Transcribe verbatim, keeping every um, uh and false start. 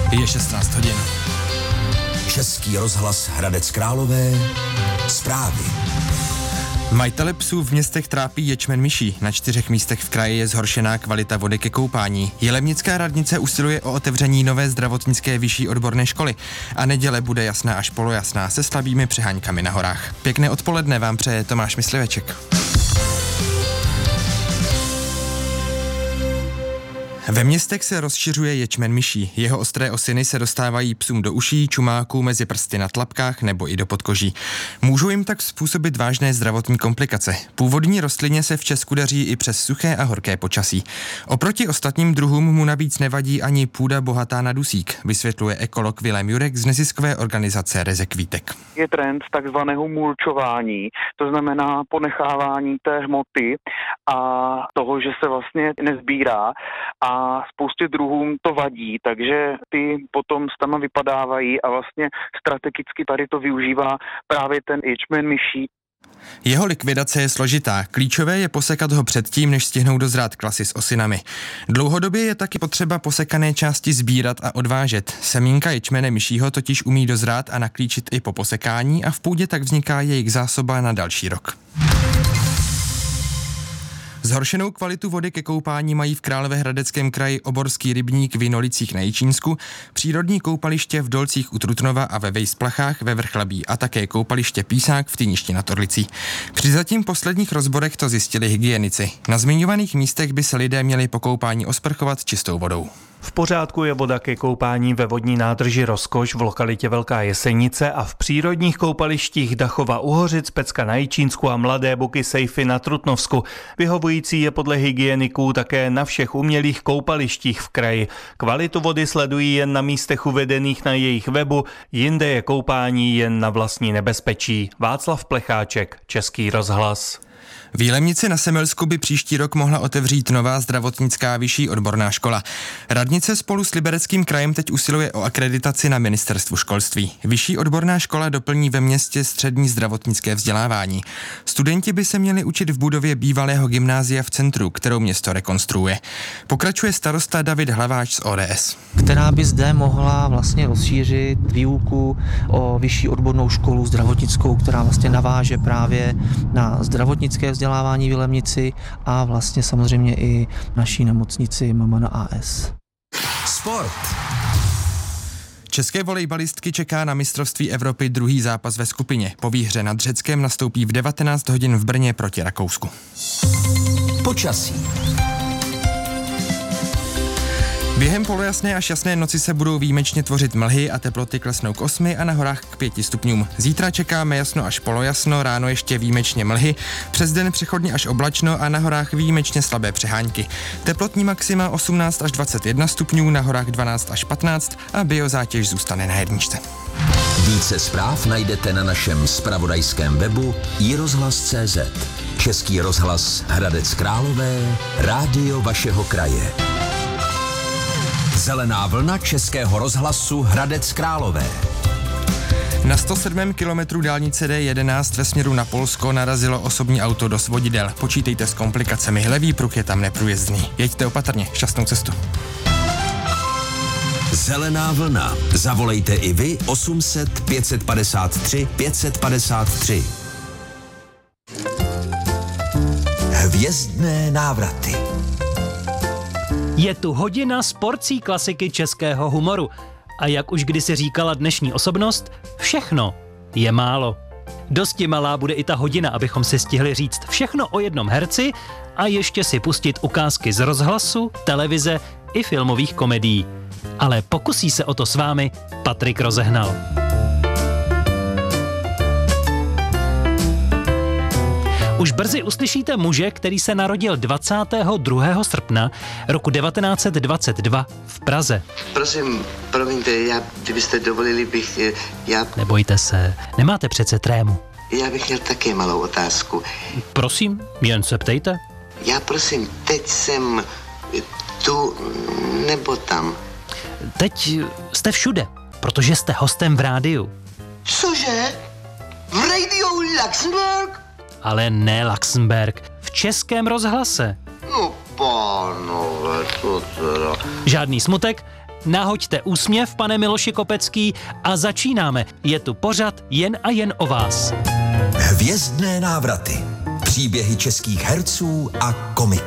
Je šestnáct hodin. Český rozhlas Hradec Králové. Zprávy. Majitele psů v městech trápí ječmen myší. Na čtyřech místech v kraji je zhoršená kvalita vody ke koupání. Jilemnická radnice usiluje o otevření nové zdravotnické vyšší odborné školy. A neděle bude jasná až polojasná se slabými přeháňkami na horách. Pěkné odpoledne vám přeje Tomáš Mysliveček. Ve městech se rozšiřuje ječmen myší. Jeho ostré osiny se dostávají psům do uší, čumáků, mezi prsty na tlapkách nebo i do podkoží. Můžou jim tak způsobit vážné zdravotní komplikace. Původní rostlině se v Česku daří i přes suché a horké počasí. Oproti ostatním druhům mu navíc nevadí ani půda bohatá na dusík, vysvětluje ekolog Vilém Jurek z neziskové organizace Rezekvítek. Je trend takzvaného mulčování, to znamená ponechávání té hmoty a toho, že se vlastně nezbírá, a spoustě druhům to vadí, takže ty potom stama vypadávají a vlastně strategicky tady to využívá právě ten ječmen myší. Jeho likvidace je složitá. Klíčové je posekat ho předtím, než stihnou dozrát klasy s osinami. Dlouhodobě je taky potřeba posekané části sbírat a odvážet. Semínka ječmene myšího totiž umí dozrát a naklíčit i po posekání a v půdě tak vzniká jejich zásoba na další rok. Zhoršenou kvalitu vody ke koupání mají v Královéhradeckém kraji Oborský rybník v Jinolicích na Jičínsku, přírodní koupaliště v Dolcích u Trutnova a ve Vejsplachách ve Vrchlabí a také koupaliště Písák v Týništi nad Orlicí. Při zatím posledních rozborech to zjistili hygienici. Na zmiňovaných místech by se lidé měli po koupání osprchovat čistou vodou. V pořádku je voda ke koupání ve vodní nádrži Rozkoš v lokalitě Velká Jesenice a v přírodních koupalištích Dachova u Hořic, Pecka na Jičínsku a Mladé Buky Sejfy na Trutnovsku. Vyhovující je podle hygieniků také na všech umělých koupalištích v kraji. Kvalitu vody sledují jen na místech uvedených na jejich webu, jinde je koupání jen na vlastní nebezpečí. Václav Plecháček, Český rozhlas. V Jilemnici na Semelsku by příští rok mohla otevřít nová zdravotnická vyšší odborná škola. Radnice spolu s Libereckým krajem teď usiluje o akreditaci na ministerstvu školství. Vyšší odborná škola doplní ve městě střední zdravotnické vzdělávání. Studenti by se měli učit v budově bývalého gymnázia v centru, kterou město rekonstruuje. Pokračuje starosta David Hlaváč z O D S. Která by zde mohla vlastně rozšířit výuku o vyšší odbornou školu zdravotnickou, která vlastně naváže právě na zdravotnické vzdělávání v Jilemnici a vlastně samozřejmě i naší nemocnici M M N A S. Sport. České volejbalistky čeká na mistrovství Evropy druhý zápas ve skupině. Po výhře nad Řeckem nastoupí v devatenáct hodin v Brně proti Rakousku. Počasí. Během polojasné až jasné noci se budou výjimečně tvořit mlhy a teploty klesnou k osmi a na horách k pěti stupňům. Zítra čekáme jasno až polojasno, ráno ještě výjimečně mlhy, přes den přechodně až oblačno a na horách výjimečně slabé přehánky. Teplotní maxima osmnáct až dvacet jedna stupňů, na horách dvanáct až patnáct a biozátěž zůstane na jedničce. Více zpráv najdete na našem zpravodajském webu i rozhlas tečka cé zet. Český rozhlas Hradec Králové, rádio vašeho kraje. Zelená vlna Českého rozhlasu Hradec Králové. Na sto sedmém kilometru dálnice D jedenáct ve směru na Polsko narazilo osobní auto do svodidel. Počítejte s komplikacemi, levý pruh je tam neprůjezdný. Jeďte opatrně, šťastnou cestu. Zelená vlna. Zavolejte i vy osm set pět padesát tři pět padesát tři. Hvězdné návraty. Je tu hodina s porcí klasiky českého humoru. A jak už kdysi říkala dnešní osobnost, všechno je málo. Dosti malá bude i ta hodina, abychom si stihli říct všechno o jednom herci a ještě si pustit ukázky z rozhlasu, televize i filmových komedií. Ale pokusí se o to s vámi Patrik Rozehnal. Už brzy uslyšíte muže, který se narodil dvacátého druhého srpna roku devatenáct set dvacet dva v Praze. Prosím, promiňte, já, kdybyste dovolili, bych, já... Nebojte se, nemáte přece trému. Já bych měl také malou otázku. Prosím, jen se ptejte. Já prosím, teď jsem tu nebo tam? Teď jste všude, protože jste hostem v rádiu. Cože? V rádiu Luxemburg? Ale ne Luxemburg, v Českém rozhlase. No pánové, co teda? Žádný smutek, nahoďte úsměv, pane Miloši Kopecký, a začínáme. Je tu pořad jen a jen o vás. Hvězdné návraty. Příběhy českých herců a komiků.